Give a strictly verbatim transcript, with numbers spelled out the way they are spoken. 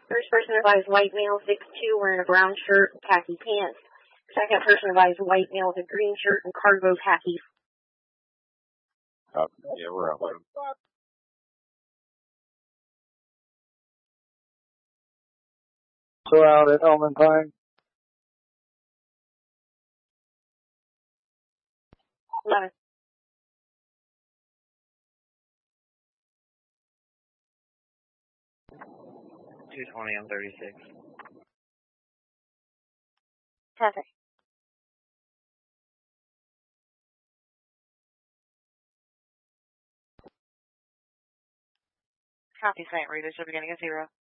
First person advised white male, six two, wearing a brown shirt and khaki pants. Second person advised white male with a green shirt and cargo khakis. Uh, yeah, we're out. So out at Elman Pine. eleven. two twenty on thirty-six. Traffic. Copy, Saint Rita, should beginning at zero.